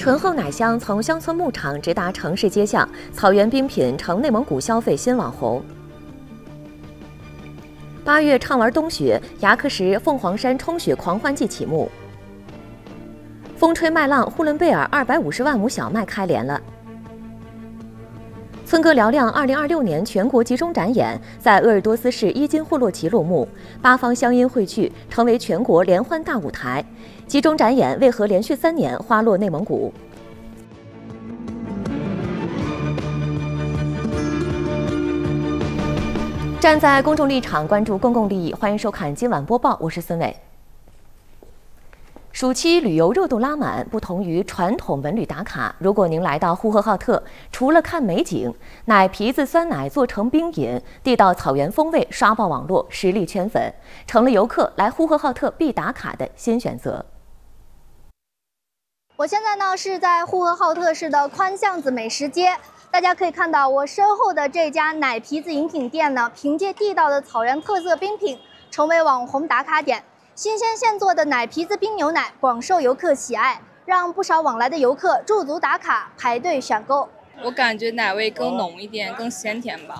醇厚奶香从乡村牧场直达城市街巷，草原冰品成内蒙古消费新网红。8月畅玩冬雪，牙克石凤凰山冲雪狂欢季启幕。风吹麦浪，呼伦贝尔250万亩小麦开镰了。村歌嘹亮2026年全国集中展演在鄂尔多斯市伊金霍洛旗落幕，8方乡音汇聚，成为全国联欢大舞台。集中展演为何连续3年花落内蒙古？站在公众立场，关注公共利益，欢迎收看今晚播报，我是孙伟。暑期旅游热度拉满，不同于传统文旅打卡，如果您来到呼和浩特，除了看美景，奶皮子酸奶做成冰饮，地道草原风味刷爆网络，实力圈粉，成了游客来呼和浩特必打卡的新选择。 我现在呢是在呼和浩特市的宽巷子美食街，大家可以看到我身后的这家奶皮子饮品店呢，凭借地道的草原特色冰品，成为网红打卡点。新鲜现做的奶皮子冰牛奶广受游客喜爱，让不少往来的游客驻足打卡、排队选购。 我感觉奶味更浓一点，更鲜甜吧。